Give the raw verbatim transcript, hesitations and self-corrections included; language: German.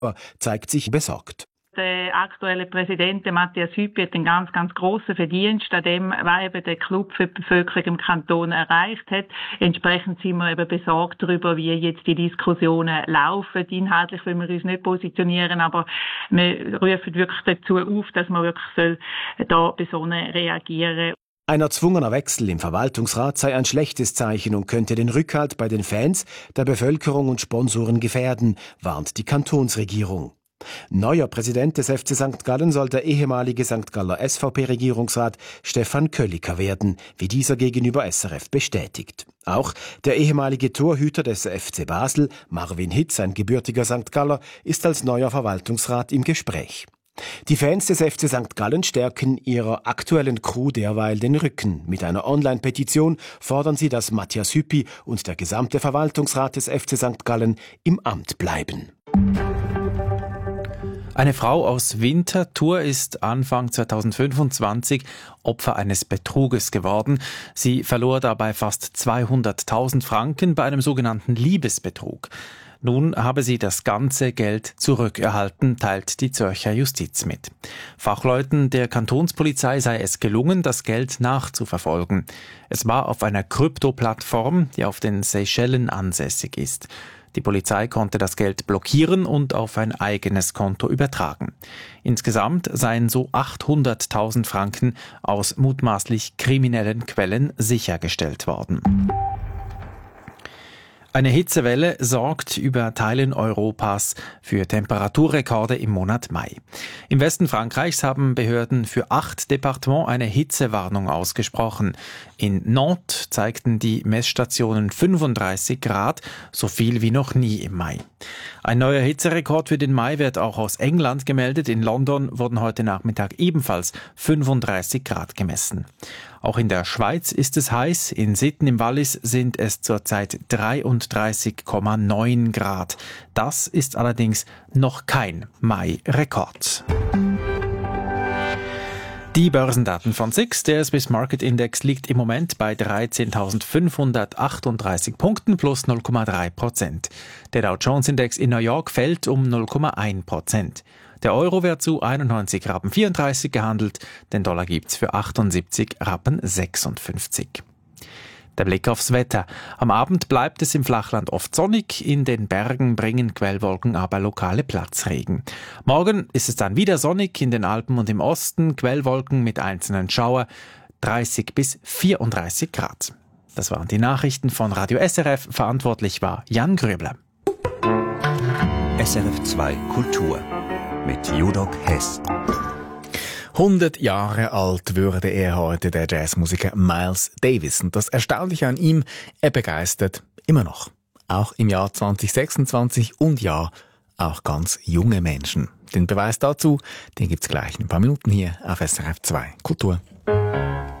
zeigt sich besorgt. Der aktuelle Präsident Matthias Hüppi hat einen ganz, ganz grossen Verdienst an dem, was eben der Club für die Bevölkerung im Kanton erreicht hat. Entsprechend sind wir eben besorgt darüber, wie jetzt die Diskussionen laufen. Inhaltlich wollen wir uns nicht positionieren, aber wir rufen wirklich dazu auf, dass man wirklich soll da besonnen reagieren. Ein erzwungener Wechsel im Verwaltungsrat sei ein schlechtes Zeichen und könnte den Rückhalt bei den Fans, der Bevölkerung und Sponsoren gefährden, warnt die Kantonsregierung. Neuer Präsident des F C Sankt Gallen soll der ehemalige Sankt Galler S V P-Regierungsrat Stefan Kölliker werden, wie dieser gegenüber S R F bestätigt. Auch der ehemalige Torhüter des F C Basel, Marvin Hitz, ein gebürtiger Sankt Galler, ist als neuer Verwaltungsrat im Gespräch. Die Fans des F C Sankt Gallen stärken ihrer aktuellen Crew derweil den Rücken. Mit einer Online-Petition fordern sie, dass Matthias Hüppi und der gesamte Verwaltungsrat des F C Sankt Gallen im Amt bleiben. Eine Frau aus Winterthur ist Anfang zweitausendfünfundzwanzig Opfer eines Betruges geworden. Sie verlor dabei fast zweihunderttausend Franken bei einem sogenannten Liebesbetrug. Nun habe sie das ganze Geld zurückerhalten, teilt die Zürcher Justiz mit. Fachleuten der Kantonspolizei sei es gelungen, das Geld nachzuverfolgen. Es war auf einer Krypto-Plattform, die auf den Seychellen ansässig ist. Die Polizei konnte das Geld blockieren und auf ein eigenes Konto übertragen. Insgesamt seien so achthunderttausend Franken aus mutmaßlich kriminellen Quellen sichergestellt worden. Eine Hitzewelle sorgt über Teilen Europas für Temperaturrekorde im Monat Mai. Im Westen Frankreichs haben Behörden für acht Departements eine Hitzewarnung ausgesprochen. In Nantes zeigten die Messstationen fünfunddreißig Grad, so viel wie noch nie im Mai. Ein neuer Hitzerekord für den Mai wird auch aus England gemeldet. In London wurden heute Nachmittag ebenfalls fünfunddreißig Grad gemessen. Auch in der Schweiz ist es heiß. In Sitten im Wallis sind es zurzeit dreiunddreißig Komma neun Grad. Das ist allerdings noch kein Mai-Rekord. Die Börsendaten von S I X, der Swiss Market Index, liegt im Moment bei dreizehntausendfünfhundertachtunddreißig Punkten plus null Komma drei Prozent. Der Dow Jones Index in New York fällt um null Komma eins Prozent. Der Euro wird zu einundneunzig Rappen vierunddreißig gehandelt, den Dollar gibt's für achtundsiebzig Rappen sechsundfünfzig. Der Blick aufs Wetter. Am Abend bleibt es im Flachland oft sonnig, in den Bergen bringen Quellwolken aber lokale Platzregen. Morgen ist es dann wieder sonnig, in den Alpen und im Osten Quellwolken mit einzelnen Schauer, dreißig bis vierunddreißig Grad. Das waren die Nachrichten von Radio S R F, verantwortlich war Jan Gröbler. S R F zwei Kultur mit Judok Hess. hundert Jahre alt würde er heute, der Jazzmusiker Miles Davis. Und das Erstaunliche an ihm, er begeistert immer noch. Auch im Jahr zwanzig sechsundzwanzig und ja, auch ganz junge Menschen. Den Beweis dazu, den gibt's gleich in ein paar Minuten hier auf S R F zwei Kultur.